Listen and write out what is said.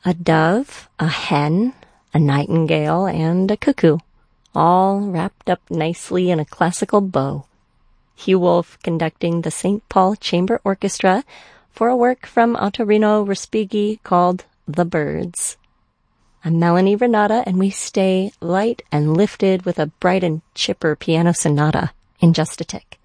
a dove, a hen, a nightingale, and a cuckoo, all wrapped up nicely in a classical bow. Hugh Wolf conducting the St. Paul Chamber Orchestra for a work from Ottorino Respighi called The Birds. I'm Melanie Renata, and we stay light and lifted with a bright and chipper piano sonata in just a tick.